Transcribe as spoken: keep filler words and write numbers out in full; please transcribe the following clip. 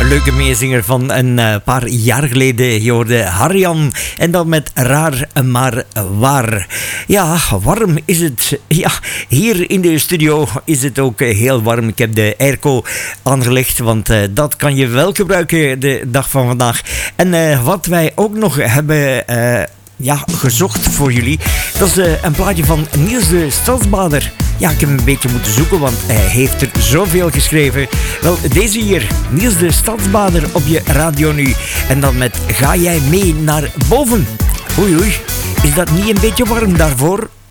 leuke meezinger van een uh, paar jaar geleden. Je hoorde Harjan en dan met Raar maar waar. Ja, warm is het. Ja, hier in de studio is het ook heel warm. Ik heb de airco aangelegd, want uh, dat kan je wel gebruiken de dag van vandaag. En uh, wat wij ook nog hebben uh, ja, gezocht voor jullie, dat is uh, een plaatje van Niels de Stadsbader. Ja, ik heb een beetje moeten zoeken, want hij heeft er zoveel geschreven. Wel, deze hier, Niels de Stadsbader op je radio nu. En dan met Ga jij mee naar boven? Oei oei, is dat niet een beetje warm daarvoor?